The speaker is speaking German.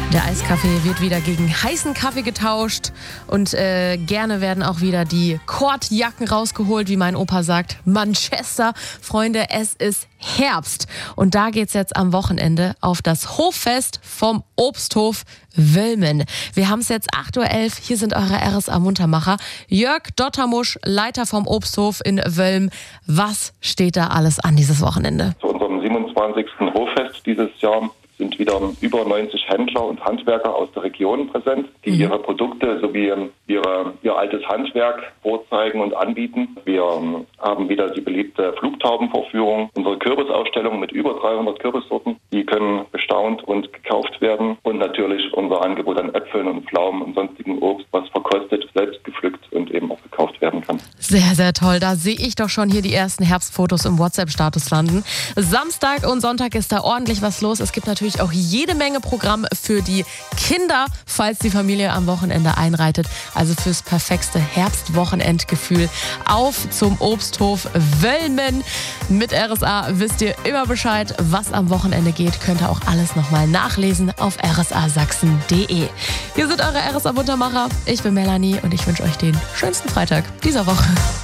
Der Eiskaffee wird wieder gegen heißen Kaffee getauscht und gerne werden auch wieder die Kordjacken rausgeholt, wie mein Opa sagt. Manchester, Freunde, es ist Herbst. Und da geht's jetzt am Wochenende auf das Hoffest vom Obsthof Wölmen. Wir haben es jetzt 8.11 Uhr. Hier sind eure RSA-Muntermacher. Jörg Dottermusch, Leiter vom Obsthof in Wölmen. Was steht da alles an dieses Wochenende? Zu unserem 27. Hoffest dieses Jahr sind wieder über 90 Händler und Handwerker aus der Region präsent, die ihre Produkte sowie ihr altes Handwerk vorzeigen und anbieten. Wir haben wieder die beliebte Flugtaubenvorführung, unsere Kürbisausstellung mit über 300 Kürbissorten. Die können bestaunt und gekauft werden. Und natürlich unser Angebot an Äpfeln und Pflaumen und sonstigen Obst, was verkostet, selbst gepflückt und eben auch gekauft werden kann. Sehr, sehr toll. Da sehe ich doch schon hier die ersten Herbstfotos im WhatsApp-Status landen. Samstag und Sonntag ist da ordentlich was los. Es gibt natürlich auch jede Menge Programm für die Kinder, falls die Familie am Wochenende einreitet. Also fürs perfekte Herbstwochenendgefühl. Auf zum Obsthof Wölmen. Mit RSA wisst ihr immer Bescheid, was am Wochenende geht. Könnt ihr auch alles nochmal nachlesen auf rsasachsen.de. Hier sind eure RSA-Muntermacher. Ich bin Melanie und ich wünsche euch den schönsten Freitag dieser Woche.